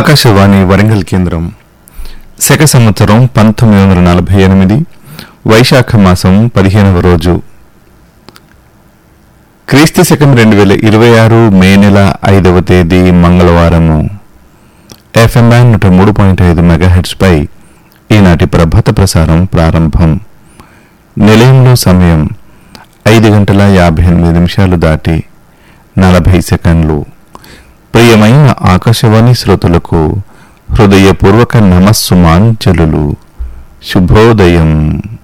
ఆకాశవాణి వరంగల్ కేంద్రం. శక సంవత్సరం 1948 వైశాఖ మాసం 15వ రోజు, క్రీస్తు శకం 2026 మే నెల 5వ తేదీ మంగళవారము. FM 103.5 మెగాహెర్ట్జ్ పై ఈనాటి ప్రభాత ప్రసారం ప్రారంభం. నిలయంలో సమయం 5:58 దాటి 40 సెకండ్లు. ప్రియమైన ఆకాశవాణి శ్రోతలకు హృదయపూర్వక నమస్సుమాంజలులు. శుభోదయం.